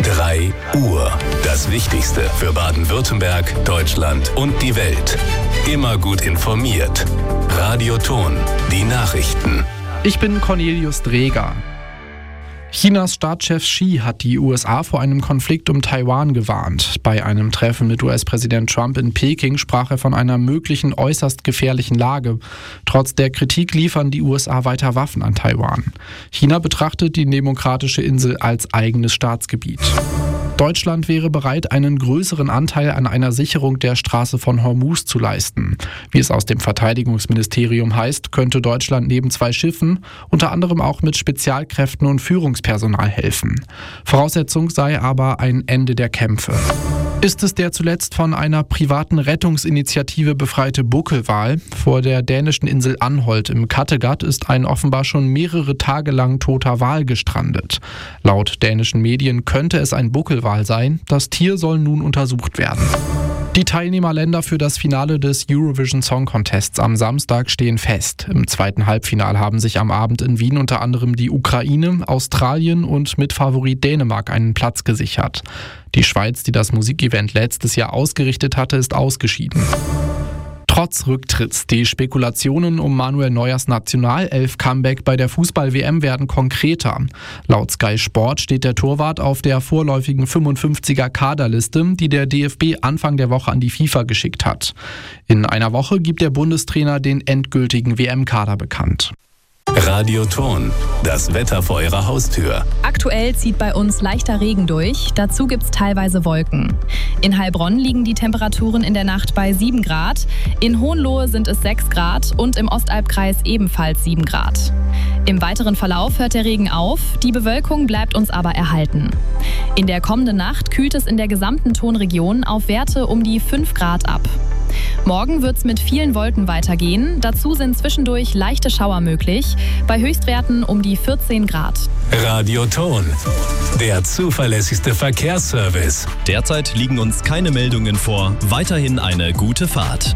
3 Uhr. Das Wichtigste für Baden-Württemberg, Deutschland und die Welt. Immer gut informiert. Radioton, die Nachrichten. Ich bin Cornelius Dreger. Chinas Staatschef Xi hat die USA vor einem Konflikt um Taiwan gewarnt. Bei einem Treffen mit US-Präsident Trump in Peking sprach er von einer möglichen äußerst gefährlichen Lage. Trotz der Kritik liefern die USA weiter Waffen an Taiwan. China betrachtet die demokratische Insel als eigenes Staatsgebiet. Deutschland wäre bereit, einen größeren Anteil an einer Sicherung der Straße von Hormuz zu leisten. Wie es aus dem Verteidigungsministerium heißt, könnte Deutschland neben 2 Schiffen unter anderem auch mit Spezialkräften und Führungspersonal helfen. Voraussetzung sei aber ein Ende der Kämpfe. Ist es der zuletzt von einer privaten Rettungsinitiative befreite Buckelwal? Vor der dänischen Insel Anholt im Kattegat ist ein offenbar schon mehrere Tage lang toter Wal gestrandet. Laut dänischen Medien könnte es ein Buckelwal sein. Das Tier soll nun untersucht werden. Die Teilnehmerländer für das Finale des Eurovision Song Contests am Samstag stehen fest. Im zweiten Halbfinale haben sich am Abend in Wien unter anderem die Ukraine, Australien und Mitfavorit Dänemark einen Platz gesichert. Die Schweiz, die das Musikevent letztes Jahr ausgerichtet hatte, ist ausgeschieden. Trotz Rücktritts, die Spekulationen um Manuel Neuers Nationalelf-Comeback bei der Fußball-WM werden konkreter. Laut Sky Sport steht der Torwart auf der vorläufigen 55er-Kaderliste, die der DFB Anfang der Woche an die FIFA geschickt hat. In einer Woche gibt der Bundestrainer den endgültigen WM-Kader bekannt. Radioton, das Wetter vor Ihrer Haustür. Aktuell zieht bei uns leichter Regen durch, dazu gibt's teilweise Wolken. In Heilbronn liegen die Temperaturen in der Nacht bei 7 Grad, in Hohenlohe sind es 6 Grad und im Ostalbkreis ebenfalls 7 Grad. Im weiteren Verlauf hört der Regen auf, die Bewölkung bleibt uns aber erhalten. In der kommenden Nacht kühlt es in der gesamten Tonregion auf Werte um die 5 Grad ab. Morgen wird's mit vielen Wolken weitergehen. Dazu sind zwischendurch leichte Schauer möglich, bei Höchstwerten um die 14 Grad. Radioton, der zuverlässigste Verkehrsservice. Derzeit liegen uns keine Meldungen vor. Weiterhin eine gute Fahrt.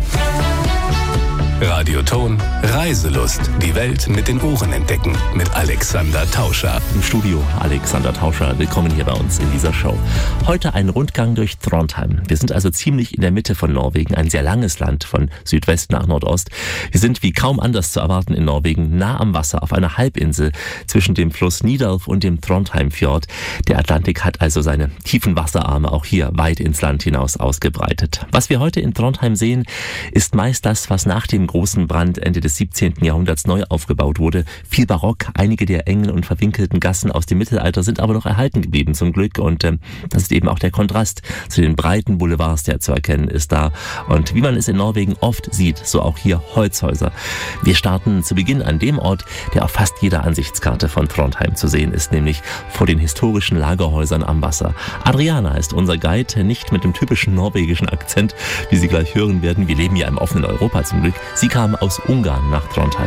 Radioton, Reiselust. Die Welt mit den Ohren entdecken. Mit Alexander Tauscher. Im Studio Alexander Tauscher. Willkommen hier bei uns in dieser Show. Heute ein Rundgang durch Trondheim. Wir sind also ziemlich in der Mitte von Norwegen. Ein sehr langes Land von Südwest nach Nordost. Wir sind wie kaum anders zu erwarten in Norwegen nah am Wasser auf einer Halbinsel zwischen dem Fluss Nidelv und dem Trondheimfjord. Der Atlantik hat also seine tiefen Wasserarme auch hier weit ins Land hinaus ausgebreitet. Was wir heute in Trondheim sehen, ist meist das, was nach dem großen Brand Ende des 17. Jahrhunderts neu aufgebaut wurde. Viel barock, einige der engen und verwinkelten Gassen aus dem Mittelalter sind aber noch erhalten geblieben zum Glück und das ist eben auch der Kontrast zu den breiten Boulevards, der zu erkennen ist da. Und wie man es in Norwegen oft sieht, so auch hier Holzhäuser. Wir starten zu Beginn an dem Ort, der auf fast jeder Ansichtskarte von Trondheim zu sehen ist, nämlich vor den historischen Lagerhäusern am Wasser. Adriana ist unser Guide, nicht mit dem typischen norwegischen Akzent, wie Sie gleich hören werden. Wir leben ja im offenen Europa zum Glück. Sie kam aus Ungarn nach Trondheim.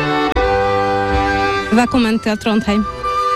Willkommen till Trondheim.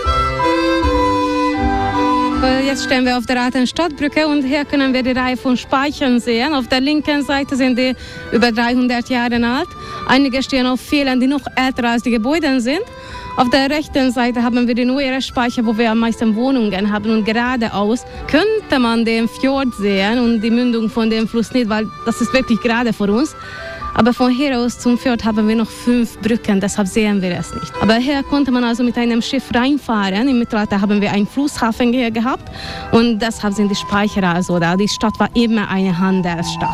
Jetzt stehen wir auf der alten Stadtbrücke und hier können wir die Reihe von Speichern sehen. Auf der linken Seite sind die über 300 Jahre alt. Einige stehen auf Pfählen, die noch älter als die Gebäude sind. Auf der rechten Seite haben wir die neuere Speicher, wo wir am meisten Wohnungen haben. Und geradeaus könnte man den Fjord sehen und die Mündung von dem Fluss nicht, weil das ist wirklich gerade vor uns. Aber von hier aus zum Fjord haben wir noch 5 Brücken, deshalb sehen wir es nicht. Aber hier konnte man also mit einem Schiff reinfahren. Im Mittelalter haben wir einen Flusshafen hier gehabt und deshalb sind die Speicher also da. Die Stadt war immer eine Handelsstadt.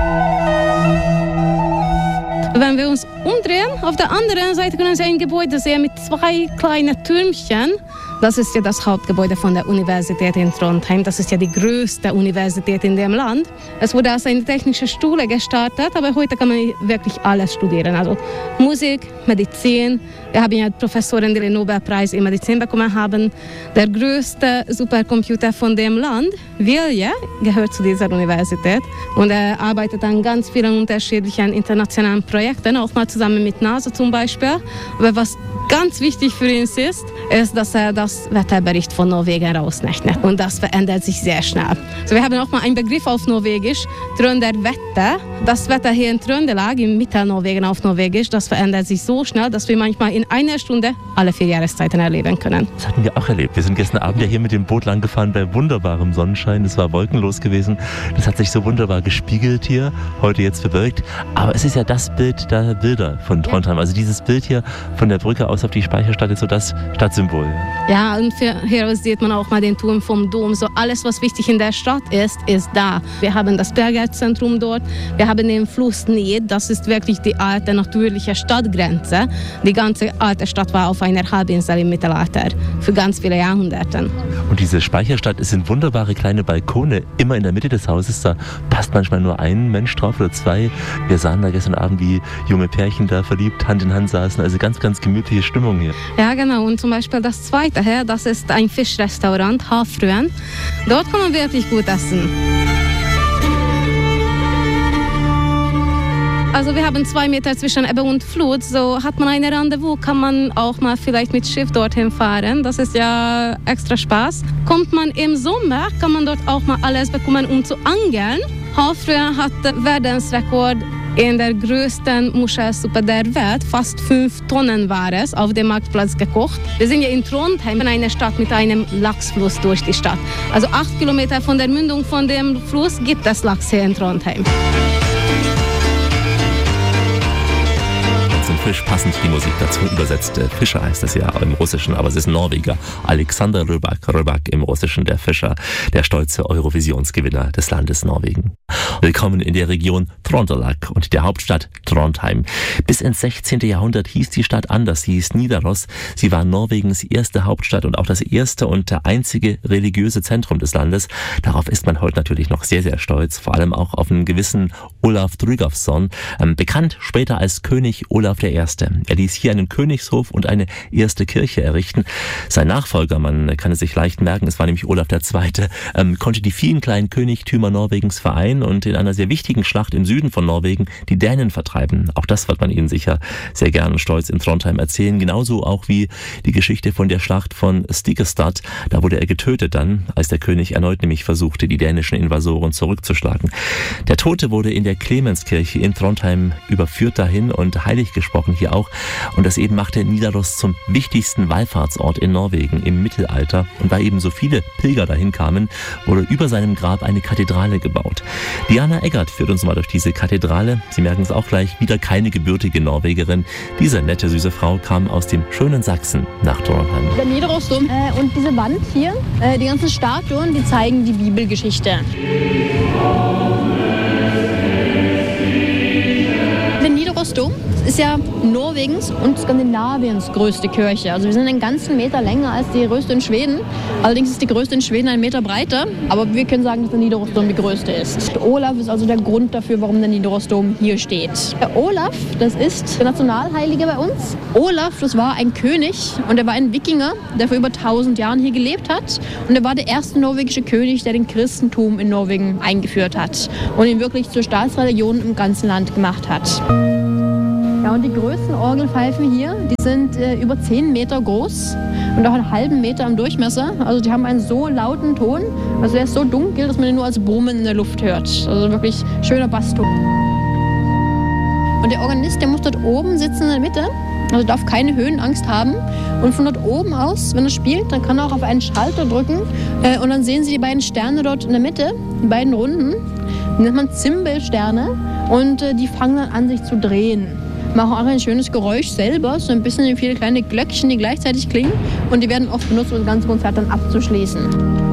Wenn wir uns umdrehen, auf der anderen Seite können Sie ein Gebäude sehen mit 2 kleinen Türmchen. Das ist ja das Hauptgebäude von der Universität in Trondheim. Das ist ja die größte Universität in dem Land. Es wurde als eine technische Schule gestartet, aber heute kann man wirklich alles studieren. Also Musik, Medizin. Wir haben ja Professoren, die den Nobelpreis in Medizin bekommen haben. Der größte Supercomputer von dem Land, Vilje, gehört zu dieser Universität. Und er arbeitet an ganz vielen unterschiedlichen internationalen Projekten, auch mal zusammen mit NASA zum Beispiel. Aber was ganz wichtig für ihn ist, dass er das das Wetterbericht von Norwegen rausrechnet. Und das verändert sich sehr schnell. So, wir haben auch mal einen Begriff auf Norwegisch, Trönderwetter. Das Wetter hier in Trøndelag, im Mittelnorwegen auf Norwegisch, das verändert sich so schnell, dass wir manchmal in einer Stunde alle 4 Jahreszeiten erleben können. Das hatten wir auch erlebt. Wir sind gestern Abend ja hier mit dem Boot lang gefahren bei wunderbarem Sonnenschein. Es war wolkenlos gewesen. Das hat sich so wunderbar gespiegelt hier, heute jetzt bewölkt. Aber es ist ja das Bild der Bilder von Trondheim. Also dieses Bild hier von der Brücke aus auf die Speicherstadt ist so das Stadtsymbol. Ja, und hier sieht man auch mal den Turm vom Dom. So alles, was wichtig in der Stadt ist da. Wir haben das Bergerzentrum dort, wir haben den Fluss Nid, das ist wirklich die alte natürliche Stadtgrenze. Die ganze alte Stadt war auf einer Halbinsel im Mittelalter, für ganz viele Jahrhunderte. Und diese Speicherstadt, es sind wunderbare kleine Balkone, immer in der Mitte des Hauses, da passt manchmal nur ein Mensch drauf oder 2. Wir sahen da gestern Abend, wie junge Pärchen da verliebt Hand in Hand saßen, also ganz, ganz gemütliche Stimmung hier. Ja, genau, und zum Beispiel das zweite hier, das ist ein Fischrestaurant, Havfruen. Dort kann man wirklich gut essen. Also wir haben 2 Meter zwischen Ebbe und Flut, so hat man ein Rendezvous, kann man auch mal vielleicht mit Schiff dorthin fahren, das ist ja extra Spaß. Kommt man im Sommer, kann man dort auch mal alles bekommen, um zu angeln. Havfruen hat Världsrekord in der größten Muschelsuppe der Welt, fast 5 Tonnen war es, auf dem Marktplatz gekocht. Wir sind ja in Trondheim, eine Stadt mit einem Lachsfluss durch die Stadt. Also 8 Kilometer von der Mündung von dem Fluss gibt es Lachs hier in Trondheim. Zum Fisch passend die Musik dazu übersetzt. Fischer heißt es ja im Russischen, aber es ist Norweger. Alexander Rybak. Rybak im Russischen der Fischer, der stolze Eurovisionsgewinner des Landes Norwegen. Willkommen in der Region Trøndelag und der Hauptstadt Trondheim. Bis ins 16. Jahrhundert hieß die Stadt anders. Sie hieß Nidaros. Sie war Norwegens erste Hauptstadt und auch das erste und der einzige religiöse Zentrum des Landes. Darauf ist man heute natürlich noch sehr, sehr stolz. Vor allem auch auf einen gewissen Olaf Tryggvason, bekannt später als König Olaf I. Er ließ hier einen Königshof und eine erste Kirche errichten. Sein Nachfolger, man kann es sich leicht merken, es war nämlich Olaf II., konnte die vielen kleinen Königtümer Norwegens vereinen und in einer sehr wichtigen Schlacht im Süden von Norwegen die Dänen vertreiben. Auch das wird man Ihnen sicher sehr gern und stolz in Trondheim erzählen. Genauso auch wie die Geschichte von der Schlacht von Stiklestad. Da wurde er getötet dann, als der König erneut nämlich versuchte, die dänischen Invasoren zurückzuschlagen. Der Tote wurde in der Clemenskirche in Trondheim überführt dahin und heilig gesprochen hier auch. Und das eben machte Nidaros zum wichtigsten Wallfahrtsort in Norwegen im Mittelalter. Und weil eben so viele Pilger dahin kamen, wurde über seinem Grab eine Kathedrale gebaut. Diana Eggert führt uns mal durch diese Kathedrale. Sie merken es auch gleich, wieder keine gebürtige Norwegerin. Diese nette, süße Frau kam aus dem schönen Sachsen nach Trondheim. Der Nidarosdom und diese Wand hier, die ganzen Statuen, die zeigen die Bibelgeschichte. Der Nidarosdom ist ja Norwegens und Skandinaviens größte Kirche. Also wir sind einen ganzen Meter länger als die größte in Schweden. Allerdings ist die größte in Schweden 1 Meter breiter. Aber wir können sagen, dass der Nidarosdom die größte ist. Der Olaf ist also der Grund dafür, warum der Nidarosdom hier steht. Der Olaf, das ist der Nationalheilige bei uns. Olaf, das war ein König und er war ein Wikinger, der vor über 1000 Jahren hier gelebt hat. Und er war der erste norwegische König, der den Christentum in Norwegen eingeführt hat und ihn wirklich zur Staatsreligion im ganzen Land gemacht hat. Ja, und die größten Orgelpfeifen hier, die sind über 10 Meter groß und auch einen halben Meter im Durchmesser. Also die haben einen so lauten Ton, also der ist so dunkel, dass man ihn nur als Brummen in der Luft hört. Also wirklich schöner Basston. Und der Organist, der muss dort oben sitzen in der Mitte, also darf keine Höhenangst haben. Und von dort oben aus, wenn er spielt, dann kann er auch auf einen Schalter drücken und dann sehen Sie die beiden Sterne dort in der Mitte, die beiden Runden. Die nennt man Zimbelsterne und die fangen dann an, sich zu drehen. Machen auch ein schönes Geräusch selber, so ein bisschen wie viele kleine Glöckchen, die gleichzeitig klingen. Und die werden oft benutzt, um das ganze Konzert dann abzuschließen.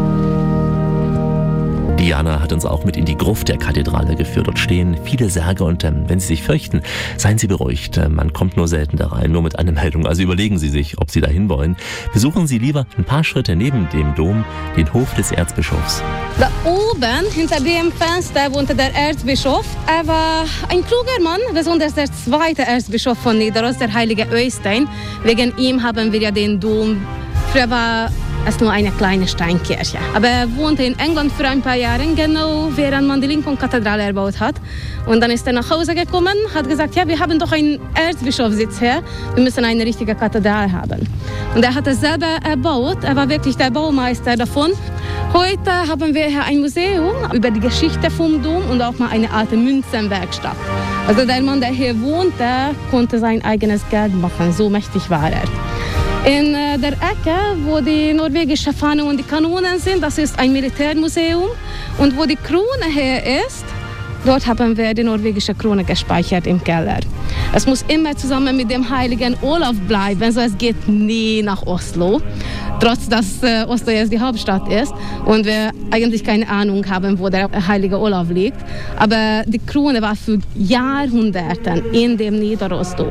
Diana hat uns auch mit in die Gruft der Kathedrale geführt. Dort stehen viele Särge und wenn Sie sich fürchten, seien Sie beruhigt. Man kommt nur selten da rein, nur mit Anmeldung. Also überlegen Sie sich, ob Sie dahin wollen. Besuchen Sie lieber ein paar Schritte neben dem Dom den Hof des Erzbischofs. Da oben, hinter dem Fenster, wohnte der Erzbischof. Er war ein kluger Mann, besonders der zweite Erzbischof von Nidaros, der heilige Øystein. Wegen ihm haben wir ja den Dom. Früher war Es ist nur eine kleine Steinkirche. Aber er wohnte in England für ein paar Jahre, genau während man die Lincoln-Kathedrale erbaut hat. Und dann ist er nach Hause gekommen, hat gesagt, ja, wir haben doch einen Erzbischofssitz hier, wir müssen eine richtige Kathedrale haben. Und er hat es selber erbaut, er war wirklich der Baumeister davon. Heute haben wir hier ein Museum über die Geschichte vom Dom und auch mal eine alte Münzenwerkstatt. Also der Mann, der hier wohnt, der konnte sein eigenes Geld machen, so mächtig war er. In der Ecke, wo die norwegische Fahne und die Kanonen sind, das ist ein Militärmuseum. Und wo die Krone hier ist, dort haben wir die norwegische Krone gespeichert im Keller. Es muss immer zusammen mit dem heiligen Olav bleiben, so es geht nie nach Oslo. Trotz dass Oslo jetzt die Hauptstadt ist und wir eigentlich keine Ahnung haben, wo der heilige Olav liegt. Aber die Krone war für Jahrhunderte in dem Nidarosdom.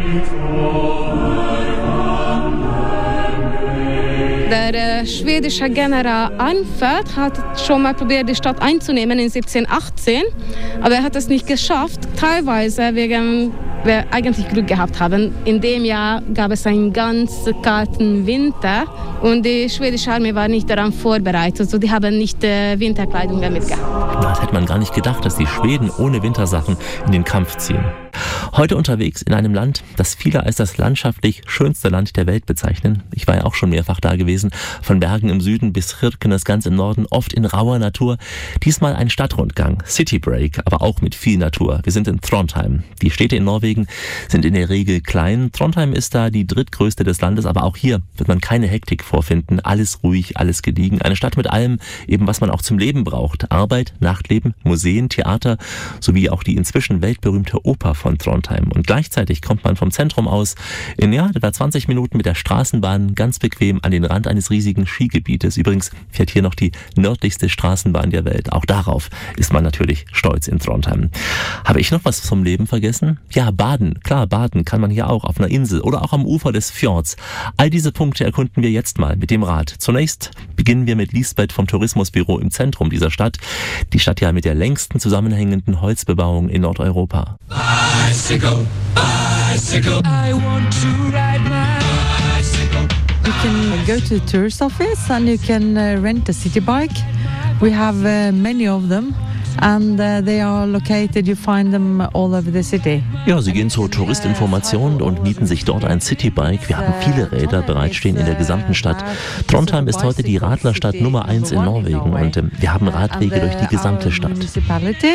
Der schwedische General Arnfelt hat schon mal probiert, die Stadt einzunehmen in 1718, aber er hat es nicht geschafft, teilweise wegen wir eigentlich Glück gehabt haben. In dem Jahr gab es einen ganz kalten Winter und die schwedische Armee war nicht daran vorbereitet, also die haben nicht Winterkleidung damit gehabt. Das hätte man gar nicht gedacht, dass die Schweden ohne Wintersachen in den Kampf ziehen. Heute unterwegs in einem Land, das viele als das landschaftlich schönste Land der Welt bezeichnen. Ich war ja auch schon mehrfach da gewesen, von Bergen im Süden bis Kirkenes ganz im Norden, oft in rauer Natur. Diesmal ein Stadtrundgang, City Break, aber auch mit viel Natur. Wir sind in Trondheim. Die Städte in Norwegen sind in der Regel klein. Trondheim ist da die drittgrößte des Landes, aber auch hier wird man keine Hektik vorfinden. Alles ruhig, alles gediegen. Eine Stadt mit allem, eben was man auch zum Leben braucht. Arbeit, Nachtleben, Museen, Theater, sowie auch die inzwischen weltberühmte Oper von Trondheim. Und gleichzeitig kommt man vom Zentrum aus in etwa 20 Minuten mit der Straßenbahn ganz bequem an den Rand eines riesigen Skigebietes. Übrigens fährt hier noch die nördlichste Straßenbahn der Welt. Auch darauf ist man natürlich stolz in Trondheim. Habe ich noch was vom Leben vergessen? Ja, baden. Klar, baden kann man hier auch auf einer Insel oder auch am Ufer des Fjords. All diese Punkte erkunden wir jetzt mal mit dem Rad. Zunächst beginnen wir mit Lisbeth vom Tourismusbüro im Zentrum dieser Stadt. Die Stadt ja mit der längsten zusammenhängenden Holzbebauung in Nordeuropa. Bicycle, bicycle, I want to ride my bicycle. You can go to the tourist office and you can rent a city bike. We have many of them. And they are located, you find them all over the city. Ja, Sie gehen zur Touristinformation und mieten sich dort ein Citybike. Wir haben viele Räder bereitstehen in der gesamten Stadt. Trondheim ist heute die Radlerstadt Nummer 1 in Norwegen und wir haben Radwege durch die gesamte Stadt. Municipality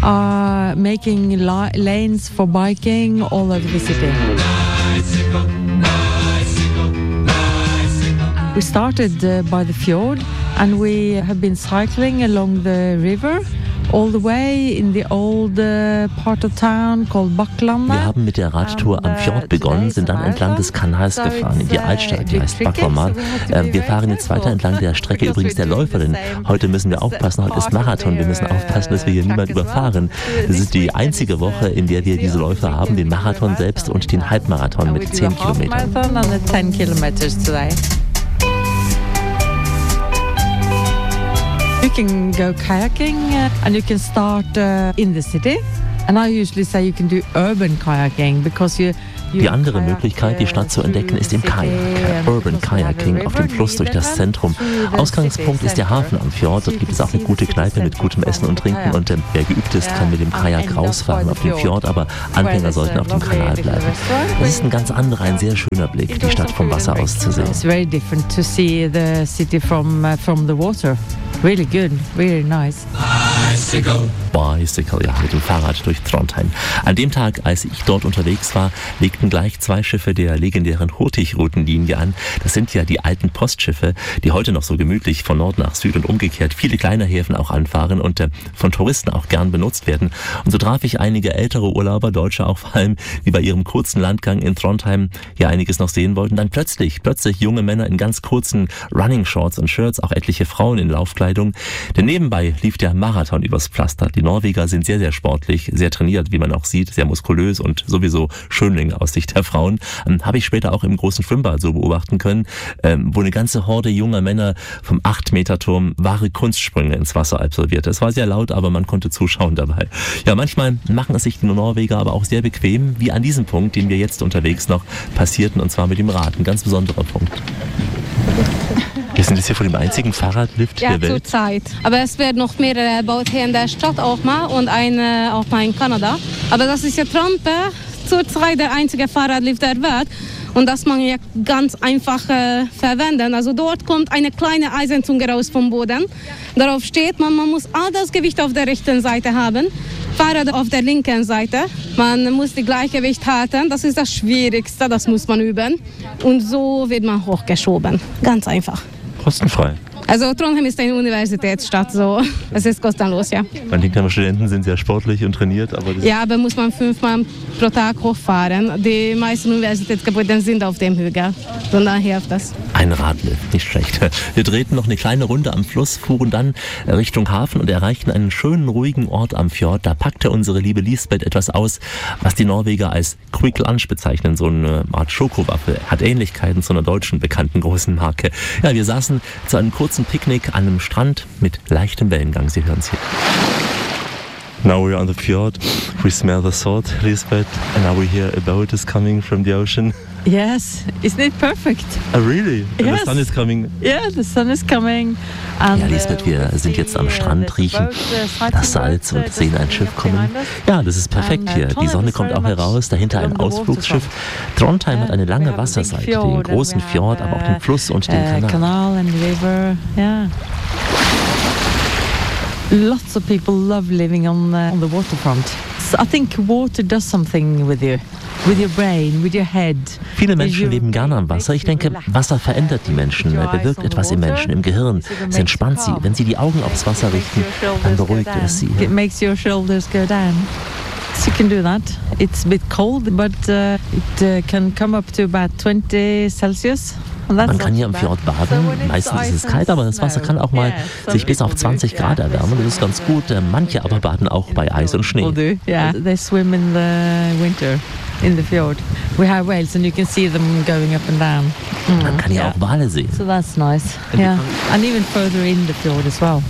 are making lanes for biking all over the city. We started by the fjord and we have been cycling along the river. All the way in the old part of town called Bakklandet. Wir haben mit der Radtour am Fjord begonnen, sind dann entlang des Kanals gefahren in die Altstadt, die heißt Bakklandet. Wir fahren jetzt weiter entlang der Strecke übrigens der Läufer, denn heute müssen wir aufpassen, heute ist Marathon, wir müssen aufpassen, dass wir hier niemand überfahren. Das ist die einzige Woche, in der wir diese Läufe haben, den Marathon selbst und den Halbmarathon mit 10 Kilometern. You can go kayaking and you can start in the city. And I usually say you can do urban kayaking because Die andere Möglichkeit, die Stadt zu entdecken, ist im Kajak. Urban Kayaking auf dem Fluss durch das Zentrum. Ausgangspunkt ist der Hafen am Fjord. Dort gibt es auch eine gute Kneipe mit gutem Essen und Trinken. Und wer geübt ist, kann mit dem Kajak rausfahren auf den Fjord. Aber Anfänger sollten auf dem Kanal bleiben. Das ist ein ganz anderer, ein sehr schöner Blick, die Stadt vom Wasser aus zu sehen. It's very different to see the city from the water. Really good, really nice. Bicycle, ja, mit dem Fahrrad durch Trondheim. An dem Tag, als ich dort unterwegs war, legten gleich 2 Schiffe der legendären Hurtig-Routenlinie an. Das sind ja die alten Postschiffe, die heute noch so gemütlich von Nord nach Süd und umgekehrt viele kleine Häfen auch anfahren und von Touristen auch gern benutzt werden. Und so traf ich einige ältere Urlauber, Deutsche auch vor allem, die bei ihrem kurzen Landgang in Trondheim hier einiges noch sehen wollten. Dann plötzlich junge Männer in ganz kurzen Running Shorts und Shirts, auch etliche Frauen in Laufkleidung. Denn nebenbei lief der Marathon übers Pflaster. Die Norweger sind sehr, sehr sportlich, sehr trainiert, wie man auch sieht, sehr muskulös und sowieso Schönlinge aus Sicht der Frauen. Habe ich später auch im großen Schwimmbad so beobachten können, wo eine ganze Horde junger Männer vom 8-Meter-Turm wahre Kunstsprünge ins Wasser absolvierte. Es war sehr laut, aber man konnte zuschauen dabei. Ja, manchmal machen es sich die Norweger aber auch sehr bequem, wie an diesem Punkt, den wir jetzt unterwegs noch passierten, und zwar mit dem Rad. Ein ganz besonderer Punkt. Wir sind jetzt hier vor dem einzigen Fahrradlift der Welt. Ja, zurzeit. Aber es werden noch mehrere gebaut hier in der Stadt auch mal und eine auch mal in Kanada. Aber das ist ja Trump zurzeit der einzige Fahrradlift der Welt. Und das man ja ganz einfach verwenden. Also dort kommt eine kleine Eisenzunge raus vom Boden. Darauf steht man muss all das Gewicht auf der rechten Seite haben, Fahrrad auf der linken Seite. Man muss das Gleichgewicht halten, das ist das Schwierigste, das muss man üben. Und so wird man hochgeschoben, ganz einfach. Kostenfrei. Also Trondheim ist eine Universitätsstadt, so es ist kostenlos, ja. Man denkt immer, Studenten sind sehr sportlich und trainiert, aber ja, aber muss man 5-mal pro Tag hochfahren. Die meisten Universitätsgebäude sind auf dem Hügel, von daher hilft das. Ein Radlift, nicht schlecht. Wir drehten noch eine kleine Runde am Fluss, fuhren dann Richtung Hafen und erreichten einen schönen, ruhigen Ort am Fjord. Da packte unsere liebe Lisbeth etwas aus, was die Norweger als Quick Lunch bezeichnen. So eine Art Schokowaffe, hat Ähnlichkeiten zu einer deutschen bekannten großen Marke. Ja, wir saßen zu einem kurzen Picknick an einem Strand mit leichtem Wellengang. Sie hören es hier. Now we're on the fjord. We smell the salt, Lisbeth, and now we hear a boat is coming from the ocean. Yes, isn't it perfect? Oh, really? Yes. The sun is coming. Yeah, the sun is coming. And, ja, Lisbeth, wir sind jetzt am Strand, riechen das Salz und sehen ein Schiff kommen. Ja, das ist perfekt hier. Die Sonne kommt auch heraus, dahinter ein Ausflugsschiff. Trondheim hat eine lange Wasserseite, den großen Fjord, aber auch den Fluss und den Kanal. Lots of people love living on the waterfront. So I think water does something with you. With your brain, with your head. Viele Menschen leben gerne am Wasser. Ich denke, Wasser verändert die Menschen, bewirkt etwas im Menschen, im Gehirn. Es entspannt sie. Wenn sie die Augen aufs Wasser richten, dann beruhigt es sie. It makes your shoulders go down. So you can do that. It's a bit cold, but it can come up to about 20 Celsius. Man kann hier im Fjord baden, meistens ist es kalt, aber das Wasser kann auch mal sich bis auf 20 Grad erwärmen, das ist ganz gut. Manche aber baden auch bei Eis und Schnee. Yeah, they swim in the winter in the fjord. We have whales and you can see them going up and down. Man kann hier auch Wale sehen. So that's nice. Yeah, and even further in the fjord as well.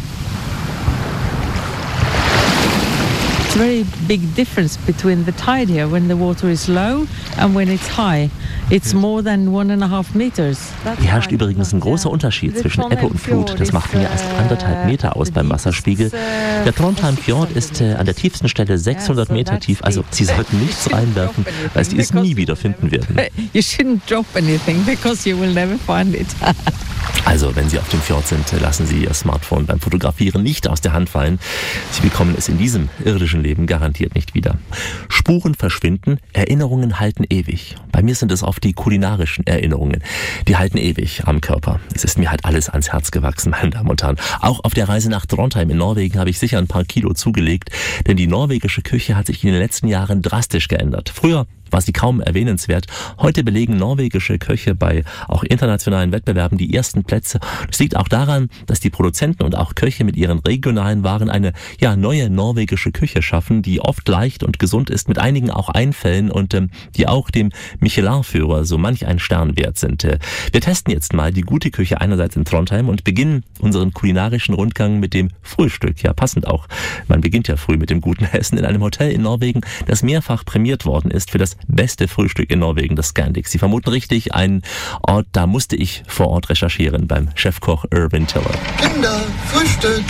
It's a very big difference between the tide here when the water is low and when it's high. It's more than 1.5 meters. Hier herrscht übrigens ein großer Unterschied zwischen Ebbe und Flut. Das macht mehr als 1,5 Meter aus beim Wasserspiegel. Der Trondheim Fjord ist an der tiefsten Stelle 600 Meter tief. Also Sie sollten nichts reinwerfen, weil Sie es nie wieder finden werden. You shouldn't drop anything because you will never find it. Also, wenn Sie auf dem Fjord sind, lassen Sie Ihr Smartphone beim Fotografieren nicht aus der Hand fallen. Sie bekommen es in diesem irdischen Leben garantiert nicht wieder. Spuren verschwinden, Erinnerungen halten ewig. Bei mir sind es oft die kulinarischen Erinnerungen. Die halten ewig am Körper. Es ist mir halt alles ans Herz gewachsen, meine Damen und Herren. Auch auf der Reise nach Trondheim in Norwegen habe ich sicher ein paar Kilo zugelegt, denn die norwegische Küche hat sich in den letzten Jahren drastisch geändert. Früher war sie kaum erwähnenswert. Heute belegen norwegische Köche bei auch internationalen Wettbewerben die ersten Plätze. Das liegt auch daran, dass die Produzenten und auch Köche mit ihren regionalen Waren eine neue norwegische Küche schaffen, die oft leicht und gesund ist, mit einigen auch Einfällen und die auch dem Michelin-Führer so manch einen Stern wert sind. Wir testen jetzt mal die gute Küche einerseits in Trondheim und beginnen unseren kulinarischen Rundgang mit dem Frühstück. Ja, passend auch. Man beginnt ja früh mit dem guten Essen in einem Hotel in Norwegen, das mehrfach prämiert worden ist für das beste Frühstück in Norwegen, das Scandic. Sie vermuten richtig, ein Ort, da musste ich vor Ort recherchieren beim Chefkoch Irvin Tiller. Kinder, Frühstück!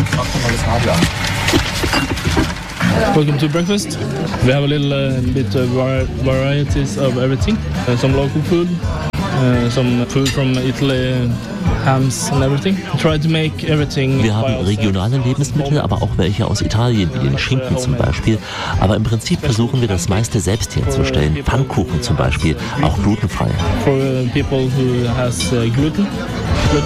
Welcome to breakfast. We have a little bit of varieties of everything. Some local food, some food from Italy, hams and everything. Try to make everything. Wir haben regionale Lebensmittel, aber auch welche aus Italien, wie den Schinken zum Beispiel. Aber im Prinzip versuchen wir das meiste selbst herzustellen. Pfannkuchen zum Beispiel, auch glutenfrei. For people who has gluten.